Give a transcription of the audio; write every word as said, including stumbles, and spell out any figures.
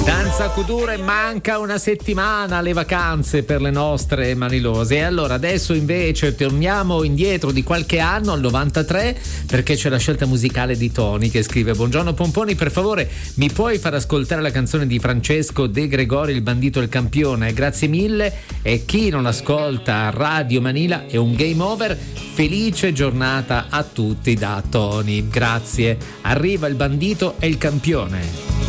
Danza Kuduro, manca una settimana alle vacanze per le nostre manilose. E allora adesso invece torniamo indietro di qualche anno, al novantatré, perché c'è la scelta musicale di Tony, che scrive: buongiorno Pomponi, per favore mi puoi far ascoltare la canzone di Francesco De Gregori, Il bandito e il campione? Grazie mille. E chi non ascolta a Radio Manila è un game over. Felice giornata a tutti da Tony. Grazie. Arriva Il bandito e il campione.